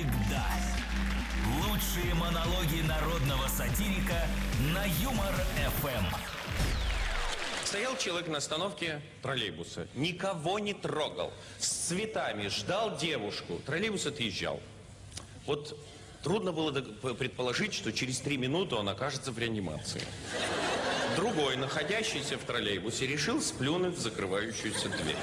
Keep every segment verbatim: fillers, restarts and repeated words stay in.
всегда. Лучшие монологи народного сатирика на Юмор-эф эм. Стоял человек на остановке троллейбуса, никого не трогал, с цветами ждал девушку, троллейбус отъезжал. Вот трудно было предположить, что через три минуты он окажется в реанимации. Другой, находящийся в троллейбусе, решил сплюнуть в закрывающуюся дверь.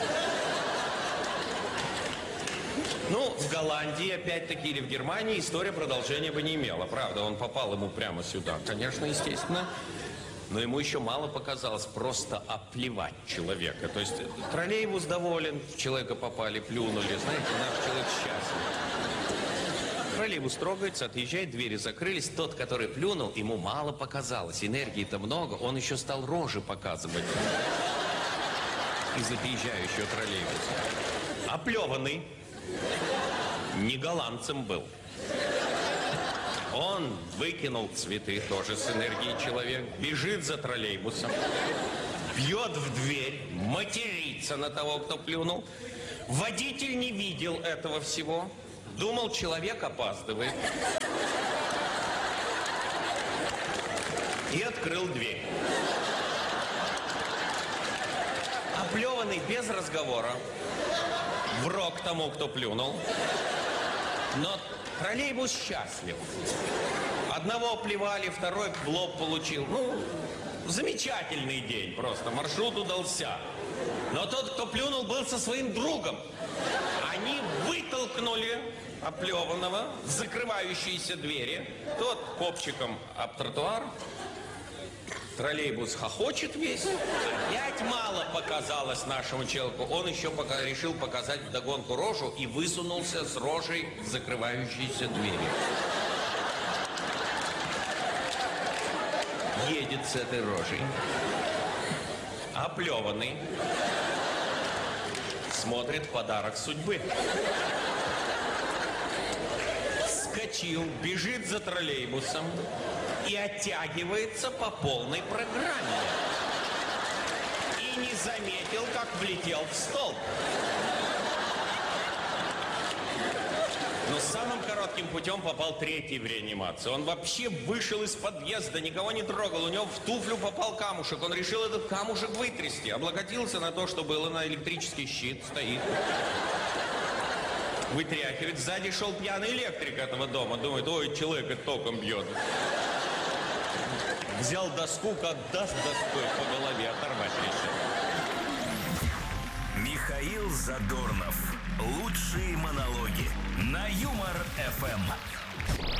Ну, в Голландии, опять-таки, или в Германии история продолжения бы не имела. Правда, он попал ему прямо сюда, конечно, естественно. Но ему еще мало показалось просто оплевать человека. То есть троллейбус доволен, в человека попали, плюнули. Знаете, наш человек счастлив. Троллейбус трогается, отъезжает, двери закрылись. Тот, который плюнул, ему мало показалось. Энергии-то много, он еще стал рожи показывать из отъезжающего троллейбуса. Оплеванный. Не голландцем был. Он выкинул цветы, тоже с энергией человек, бежит за троллейбусом, бьет в дверь, матерится на того, кто плюнул. Водитель не видел этого всего, думал, человек опаздывает. И открыл дверь. Оплеванный без разговора, враг тому, кто плюнул. Но троллейбус счастлив. Одного плевали, второй в лоб получил. Ну, замечательный день просто, маршрут удался. Но тот, кто плюнул, был со своим другом. Они вытолкнули оплеванного в закрывающиеся двери. Тот копчиком об тротуар. Троллейбус хохочет весь. Опять мало показалось нашему человеку. Он еще пока решил показать вдогонку рожу и высунулся с рожей в закрывающиеся двери. Едет с этой рожей. Оплеванный. Смотрит подарок судьбы. Вскочил, бежит за троллейбусом и оттягивается по полной программе. И не заметил, как влетел в столб. Но самым коротким путем попал третий в реанимацию. Он вообще вышел из подъезда, никого не трогал. У него в туфлю попал камушек. Он решил этот камушек вытрясти. Облокотился на то, что было на электрический щит. Стоит. Вытряхивает. Сзади шел пьяный электрик этого дома. Думает, ой, человека током бьет. Взял доску, как даст доской по голове, оторвать решил. Михаил Задорнов. Лучшие монологи на Юмор-эф эм.